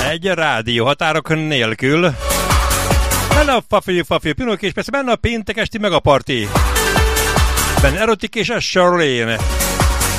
Egy rádió határok nélkül. Benne a Fafi Pinok, és persze benne a péntek esti megaparti. Benne Erotik és a Charlene.